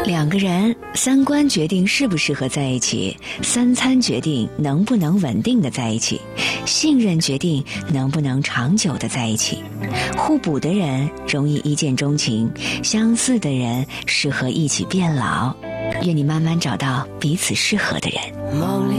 两个人三观决定适不适合在一起，三餐决定能不能稳定的在一起，信任决定能不能长久的在一起。互补的人容易一见钟情，相似的人适合一起变老。愿你慢慢找到彼此适合的人。 梦里